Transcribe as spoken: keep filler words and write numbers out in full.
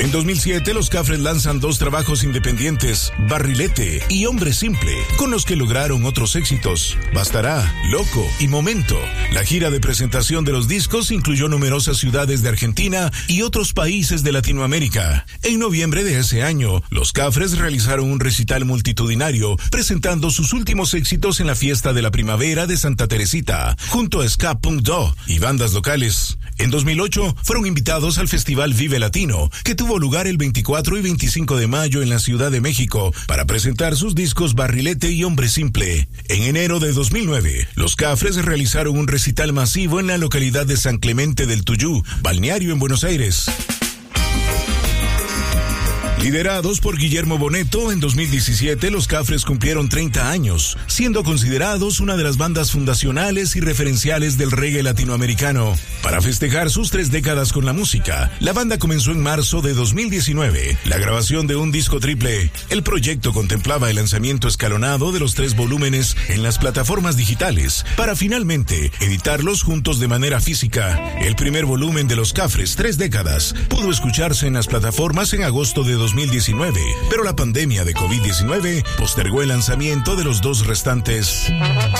En dos mil siete, los Cafres lanzan dos trabajos independientes, Barrilete y Hombre Simple, con los que lograron otros éxitos, Bastará, Loco y Momento. La gira de presentación de los discos incluyó numerosas ciudades de Argentina y otros países de Latinoamérica. En noviembre de ese año, los Cafres realizaron un recital multitudinario, presentando sus últimos éxitos en la fiesta de la primavera de Santa Teresita, junto a Ska Punk Do y bandas locales. En dos mil ocho, fueron invitados al Festival Vive Latino, que tuvo lugar el veinticuatro y veinticinco de mayo en la Ciudad de México, para presentar sus discos Barrilete y Hombre Simple. En enero de dos mil nueve, los Cafres realizaron un recital masivo en la localidad de San Clemente del Tuyú, balneario en Buenos Aires. Liderados por Guillermo Bonetto, en dos mil diecisiete los Cafres cumplieron treinta años, siendo considerados una de las bandas fundacionales y referenciales del reggae latinoamericano. Para festejar sus tres décadas con la música, la banda comenzó en marzo de dos mil diecinueve la grabación de un disco triple. El proyecto contemplaba el lanzamiento escalonado de los tres volúmenes en las plataformas digitales, para finalmente editarlos juntos de manera física. El primer volumen de los Cafres, Tres Décadas, pudo escucharse en las plataformas en agosto de dos mil diecinueve, pero la pandemia de COVID diecinueve postergó el lanzamiento de los dos restantes.